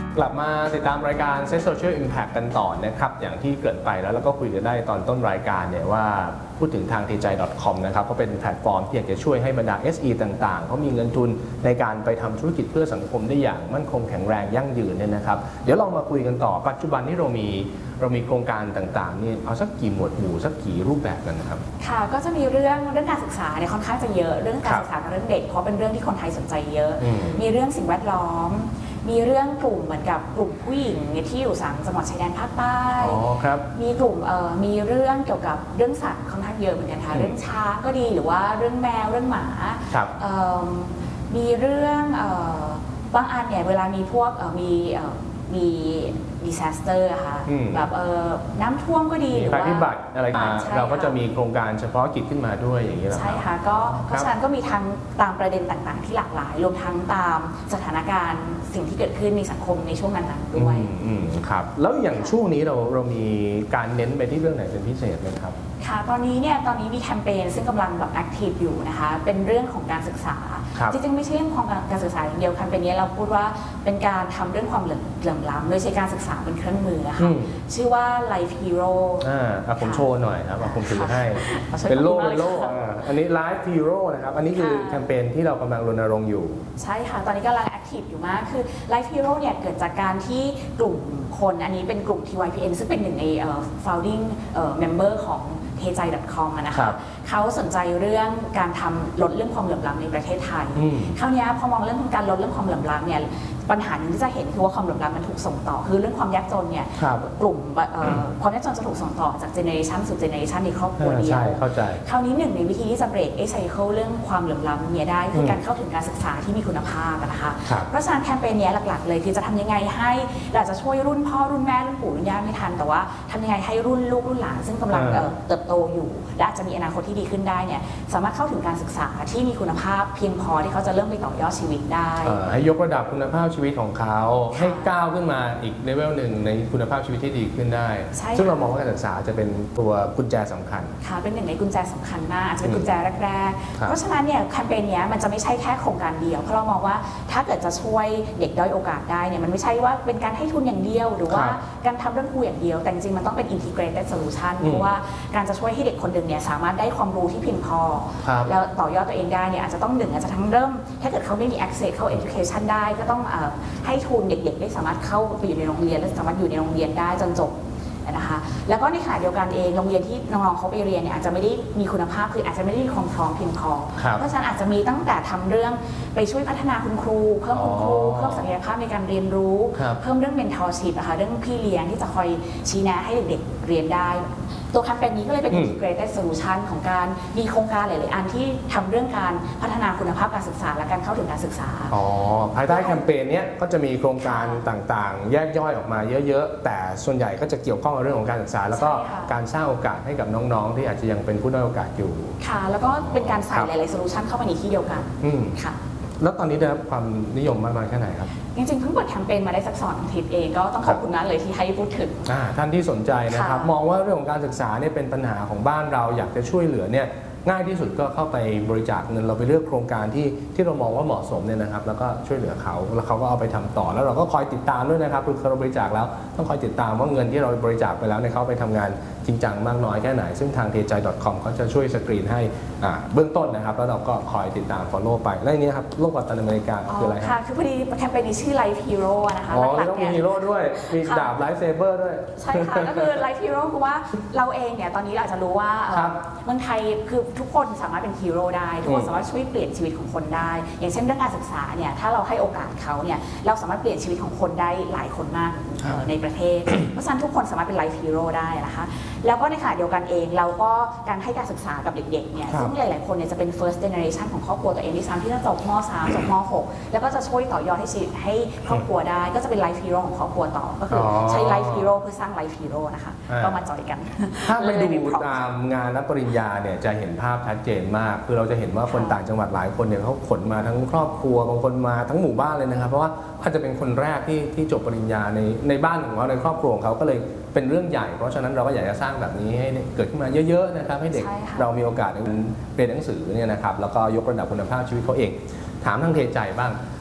กลับมาติดตามรายการ Set Social Impact กันต่อนะครับอย่างที่เกริ่นไปแล้วก็คุยกันได้ตอนต้นรายการเนี่ยว่าพูดถึงทาง tjai.com นะครับก็เป็นแพลตฟอร์มที่อยากจะช่วยให้บรรดา SE ต่างๆเขามีเงินทุนในการไปทำธุรกิจเพื่อสังคมได้อย่างมั่นคงแข็งแรงยั่งยืนเนี่ยนะครับเดี๋ยวลองมาคุยกันต่อปัจจุบันนี้เรามีโครงการต่างๆนี่เอาสักกี่หมวดหมู่สักกี่รูปแบบกันนะครับค่ะก็จะมีเรื่องการศึกษาเนี่ยค่อนข้างจะเยอะเรื่องการศึกษากับเรื่องเด็กเพราะเป็นเรื่องที่คนไทยสนใจเยอะมีเรื่องสิ่งแวดล้อมมีเรื่องกลุ่มเหมือนกับกลุ่มผู้หญิงที่อยู่3จังหวัดชายแดนภาคใต้มีกลุ่มมีเรื่องเกี่ยวกับเรื่องสัตว์ค่อนข้างเยอะเหมือนกันค่ะเรื่องช้างก็ดีหรือว่าเรื่องแมวเรื่องหมามีเรื่องบางอันเนี่ยเวลามีพวกมีdisaster อะค่ะแบบน้ำท่วมก็ดีหรือว่าภัยพิบัติอะไรมาเราก็จะมีโครงการเฉพาะกิจขึ้นมาด้วยอย่างนี้แหละใช่ค่ะก็เพราะฉะนั้นก็มีทั้งตามประเด็นต่างๆที่หลากหลายรวมทั้งตามสถานการณ์สิ่งที่เกิดขึ้นในสังคมในช่วงนั้นๆด้วยครับแล้วอย่างช่วงนี้เรามีการเน้นไปที่เรื่องไหนเป็นพิเศษไหมครับค่ะตอนนี้มีแคมเปญซึ่งกำลังแบบแอคทีฟอยู่นะคะเป็นเรื่องของการศึกษาจริงๆไม่ใช่เรื่องของการศึกษาอย่างเดียวแคมเปญนี้เราพูดว่าเป็นการทำเรื่องความเหลื่อมล้ำโดยใช้การศึกษาเป็นเครื่องมือค่ะชื่อว่า Life Hero ผมโชว์หน่อยครับผมถือให้เป็นโล่อันนี้ Life Hero นะครับอันนี้คือแคมเปญที่เรากำลังรณรงค์อยู่ใช่ค่ะตอนนี้กำลังแอคทีฟอยู่มากคือ Life Hero เนี่ยเกิดจากการที่กลุ่มคนอันนี้เป็นกลุ่ม TYPN ซึ่งเป็นหนึ่งใน founding member ของ tjai.com นะคะเขาสนใจเรื่องการลดเรื่องความเหลื่อมล้ำในประเทศไทยคราวนี้พอมองเรื่องของการลดเรื่องความเหลื่อมล้ำเนี่ยปัญหาหนึ่งที่จะเห็นคือว่าความเหลื่อมล้ำมันถูกส่งต่อคือเรื่องความยากจนเนี่ยกลุ่มความยากจนจะถูกส่งต่อจากเจเนอเรชันสู่เจเนอเรชันในครอบครัวเดียวคราวนี้หนึ่งในวิธีที่จะเบรกไซเคิลเรื่องความเหลื่อมล้ำเนี่ยได้คือการเข้าถึงการศึกษาที่มีคุณภาพนะคะเพราะฉะนั้นแคมเปญนี้หลักๆเลยคือจะทำยังไงให้เราจะช่วยรุ่นพ่อรุ่นแม่รุ่นปู่รุ่นย่าไม่ทันแต่ว่าทำยังไงให้รุ่นลูกรุ่นหลานซึ่งกำลังเติบโตอยู่และอาจจะมีอนาคตที่ดีขึ้นได้เนี่ยสามารถเข้าถึงการศึกษาที่มีคุณภาพเพียงพอที่เขาจะเริ่มไปต่อยอดชีวิตได้ให้ยกระดับคุณภาพชีวิตของเขาให้ก้าวขึ้นมาอีกเลเวลหนึ่งในคุณภาพชีวิตที่ดีขึ้นได้ซึ่งเรามองว่าการศึกษาจะเป็นตัวกุญแจสำคัญค่ะเป็นหนึ่งในกุญแจสำคัญมากอาจจะเป็นกุญแจแรกๆเพราะฉะนั้นเนี่ยแคมเปญนี้มันจะไม่ใช่แค่โครงการเดียวเพราะเรามองว่าถ้าเกิดจะช่วยเด็กด้อยโอกาสได้เนี่ยมันไม่ใช่ว่าเป็นการให้ทุนอย่างเดียวหรือว่าการทำเรื่องครูอย่างเดียวแต่จริงๆมันต้องเป็น integrated solution เพราะว่าการจะช่วยให้เด็กคนหนึ่งเนี่ยสามารถได้ความรู้ที่เพียงพอแล้วต่อยอดตัวเองได้เนี่ยอาจจะต้องอาจจะทั้งเริ่มถ้าเกิดเขาไม่มี access เข้า education ได้ก็ต้องให้ทุนเด็กๆได้สามารถเข้าไปอยู่ในโรงเรียนและสามารถอยู่ในโรงเรียนได้จนจบนะคะแล้วก็ในขณะเดียวกันเองโรงเรียนที่น้องๆเขาไปเรียนเนี่ยอาจจะไม่ได้มีคุณภาพคืออาจจะไม่ได้มีความพร้อมเพียงพอเพราะฉะนั้นอาจจะมีตั้งแต่ทำเรื่องไปช่วยพัฒนาคุณครูเพิ่มคุณครูเพิ่มศักยภาพในการเรียนรู้เพิ่มเรื่อง mentorship นะคะเรื่องพี่เลี้ยงที่จะคอยชี้แนะให้เด็กๆเรียนได้ตัวแคมเปญนี้ก็เลยเป็น integrated solution ของการมีโครงการหลายๆอันที่ทำเรื่องการพัฒนาคุณภาพการศึกษาและการเข้าถึงการศึกษาภายใต้แคมเปญนี้ก็จะมีโครงการต่างๆแยกย่อยออกมาเยอะๆแต่ส่วนใหญ่ก็จะเกี่ยวข้องกับเรื่องของการศึกษาแล้วก็การสร้างโอกาสให้กับน้องๆที่อาจจะยังเป็นผู้ด้อยโอกาสอยู่ค่ะแล้วก็เป็นการใส่หลายๆโซลูชันเข้าไปในที่เดียวกันค่ะแล้วตอนนี้ได้รับความนิยมมากน้อยแค่ไหนครับจริงๆเพิ่งเปิดแคมเปญมาได้สัก2 อาทิตย์เองก็ต้องขอบคุณนะเลยที่ให้พูดถึงท่านที่สนใจนะครับมองว่าเรื่องของการศึกษาเนี่ยเป็นปัญหาของบ้านเราอยากจะช่วยเหลือเนี่ยง่ายที่สุดก็เข้าไปบริจาคเงินเราไปเลือกโครงการที่เรามองว่าเหมาะสมเนี่ยนะครับแล้วก็ช่วยเหลือเขาแล้วเขาก็เอาไปทำต่อแล้วเราก็คอยติดตามด้วยนะครับคือเราบริจาคแล้วต้องคอยติดตามว่าเงินที่เราบริจาคไปแล้วเนี่ยเขาไปทำงานจริงจังมากน้อยแค่ไหนซึ่งทาง tjai.com ก็จะช่วยสกรีนให้เบื้องต้นนะครับแล้วเราก็คอยติดตาม follow ไปแล้วนี้ครับโลกกัปตันอเมริกาคืออะไรครับคือพอดีแคมเปญนี้ชื่อ Life Hero นะคะต้องมีฮีโร่ด้วยมีดาบ Life Saber ด้วยใช่ค่ะก็คือ Life Hero เพราะว่าเราเองเนี่ยตอนนี้เราอาจจะรู้ว่าเมืองไทยคือทุกคนสามารถเป็นฮีโร่ได้ทุกคนสามารถช่วยเปลี่ยนชีวิตของคนได้อย่างเช่นเรื่องการศึกษาเนี่ยถ้าเราให้โอกาสเขาเนี่ยเราสามารถเปลี่ยนชีวิตของคนได้หลายคนมากในประเทศเพราะฉะนั้นทุกคนสามารถเป็น Life Hero ได้นะคะแล้วก็ในขณะเดียวกันเองเราก็การให้การศึกษากับเด็กๆเนี่ยซึ่งหลายๆคนเนี่ยจะเป็น first generation ของครอบครัวตัวเองที่ซ้ำที่จะจบม.3 จบม.6 แล้วก็จะช่วยต่อยอดให้ครอบครัวได้ก็จะเป็น Life Hero ของครอบครัวต่อก็คือใช้ Life Hero เพื่อสร้าง Life Hero นะคะก็มาจอยกันถ้าไปดูตามงานรับปริญญาเนี่ยจะเห็นภาพชัดเจนมากคือเราจะเห็นว่าคนต่างจังหวัดหลายคนเนี่ยเขาขนมาทั้งครอบครัวบางคนมาทั้งหมู่บ้านเลยนะครับเพราะว่าอาจจะเป็นคนแรกที่จบปริญญาในบ้านของเขาในครอบครัวของเขาก็เลยเป็นเรื่องใหญ่เพราะฉะนั้นเราก็อยากจะสร้างแบบนี้ให้เกิดขึ้นมาเยอะๆนะครับให้เด็กเรามีโอกาสในการเรียนหนังสือเนี่ยนะครับแล้วก็ยกระดับคุณภาพชีวิตเขาเองถามทางเทใจบ้าง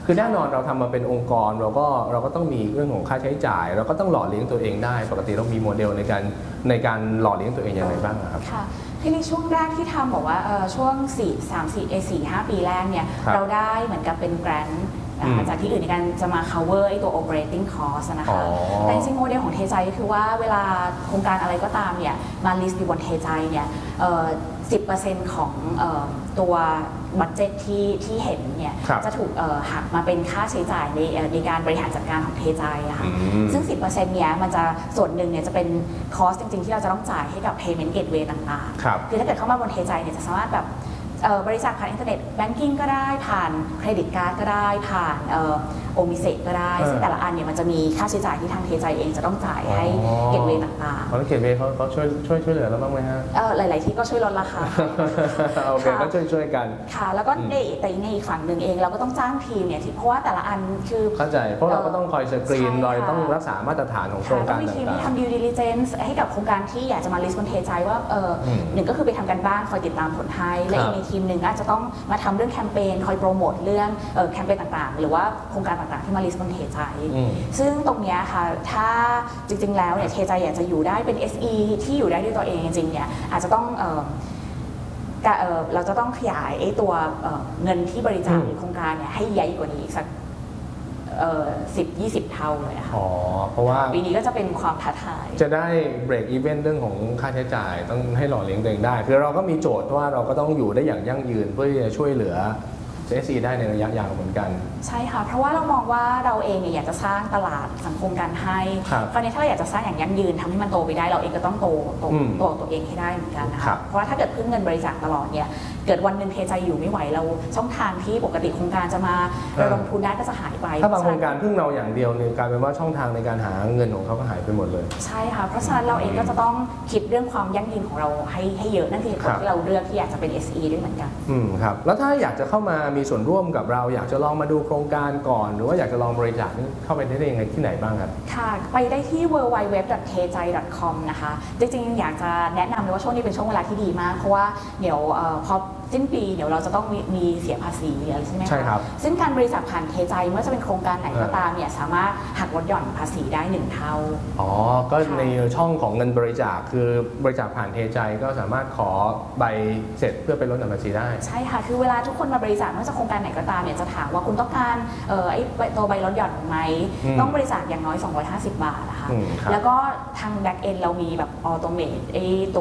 คือแน่นอนเราทำมาเป็นองค์กรเราก็ต้องมีเรื่องของค่าใช้จ่าย เราก็ต้องหล่อเลี้ยงตัวเองได้ปกติเรามีโมเดลในการหล่อเลี้ยงตัวเองอย่างไรบ้างครับค่ะที่ในช่วงแรกที่ทำบอกว่าช่วง4-5 ปีแรกเนี่ยเราได้เหมือนกับเป็นแกรนด์จากที่อื่นในการจะมา cover ไอ้ตัว operating cost นะคะแต่จริงๆโมเดลของเทใจก็คือว่าเวลาโครงการอะไรก็ตามเนี่ยมา list อยู่บนเทใจเนี่ย10% ของตัวบัตเจ็ตที่เห็นเนี่ยจะถูกหักมาเป็นค่าใช้จ่ายในการบริหารจัดการของเทใจอะค่ะซึ่ง 10% เนี่ยมันจะส่วนหนึ่งเนี่ยจะเป็นคอสจริงๆที่เราจะต้องจ่ายให้กับ payment gateway ต่างๆคือถ้าเกิดเข้ามาบนเทใจเนี่ยจะสามารถแบบบริจาคผ่านอินเทอร์เน็ตแบงกิ้งก็ได้ผ่านเครดิตการ์ดก็ได้ผ่านโอมิเซก็ได้ซึ่งแต่ละอันเนี่ยมันจะมีค่าใช้จ่ายที่ทางเทใจเองจะต้องจ่ายให้เกตเวย์ต่างๆแล้วเกตเวย์เขาช่วยเหลือเราบ้างไหมฮะหลายๆที่ก็ช่วยลดราคาโอเคก็ช่วยกันค่ะแล้วก็แต่ในอีกฝั่งหนึ่งเองเราก็ต้องจ้างทีมเนี่ยเพราะว่าแต่ละอันคือเข้าใจเพราะเราก็ต้องคอยสกรีนเราต้องรักษามาตรฐานของโครงการต่างๆต้องมีทีมที่ทำ due diligence ให้กับโครงการที่อยากจะมา list บนเทใจว่าหนึ่งก็คือไปทำกันบ้านคอยติดตามผลให้และอีกในทีมหนึ่งอาจจะต้องมาทำเรื่องแคมเปญคอยโปรโมทเรื่องแคมเปญต่างๆหรือว่าโครงการต่างๆที่มา list บนเทใจซึ่งตรงนี้ค่ะถ้าจริงๆแล้วเนี่ยเทใจอยากจะอยู่ได้เป็น SE ที่อยู่ได้ด้วยตัวเองจริงๆเนี่ยอาจจะต้องเราจะต้องขยายไอ้ตัวเงินที่บริจาคในโครงการเนี่ยให้ใหญ่กว่านี้อีกสัก10-20 เท่าเลยค่ะเพราะว่าปีนี้ก็จะเป็นความท้าทายจะได้เบรกอีเวนต์เรื่องของค่าใช้จ่ายต้องให้หล่อเลี้ยงตัวเองได้คือเราก็มีโจทย์ว่าเราก็ต้องอยู่ได้อย่างยั่งยืนเพื่อที่จะช่วยเหลือ SE ได้ในระยะยาวเหมือนกันใช่ค่ะเพราะว่าเรามองว่าเราเองเนี่ยอยากจะสร้างตลาดสังคมการให้คราวนี้ถ้าเราอยากจะสร้างอย่างยั่งยืนทำให้มันโตไปได้เราเองก็ต้องโตตัวเองให้ได้เหมือนกันนะคะเพราะว่าถ้าเกิดพึ่งเงินบริจาคตลอดเนี่ยเกิดวันหนึ่งเทใจอยู่ไม่ไหวเราช่องทางที่ปกติโครงการจะมาระดมทุนได้ก็จะหายไปถ้าบางโครงการพึ่งเราอย่างเดียวเนี่ยกลายเป็นว่าช่องทางในการหาเงินของเขาก็หายไปหมดเลยใช่ค่ะเพราะฉะนั้นเราเองก็จะต้องคิดเรื่องความยั่งยืนของเราให้เยอะนั่นคือเหตุผลที่เราเลือกที่อยากจะเป็น SE ด้วยเหมือนกันครับแล้วถ้าอยากจะเข้ามามีส่วนร่วมกับเราอยากจะลองมาดูโครงการก่อนหรือว่าอยากจะลองบริจาคเข้าไปได้ยังไงที่ไหนบ้างครับค่ะไปได้ที่ www.tejai.com นะคะจริงๆอยากจะแนะนำเลยว่าช่วงนี้เป็นช่วงเวลาที่ดีมากเพราะว่าเดี๋ยวพอสิ้นปีเดี๋ยวเราจะต้องมีเสียภาษีอะไรใช่ไหมคะใช่ครับซึ่งการบริจาคผ่านเทใจเมื่อจะเป็นโครงการไหนก็ตามเนี่ยสามารถหักลดหย่อนภาษีได้1 เท่าก็ในช่องของเงินบริจาคคือบริจาคผ่านเทใจก็สามารถขอใบเสร็จเพื่อไปลดหย่อนภาษีได้ใช่ค่ะคือเวลาทุกคนมาบริจาคไม่ว่าจะโครงการไหนก็ตามเนี่ยจะถามว่าคุณต้องการไอ้ตัวใบลดหย่อนไหมต้องบริจาคอย่างน้อย250 บาทนะคะแล้วก็ทางแบ็กเอนเรามีแบบออโตเมตไอ้ตัว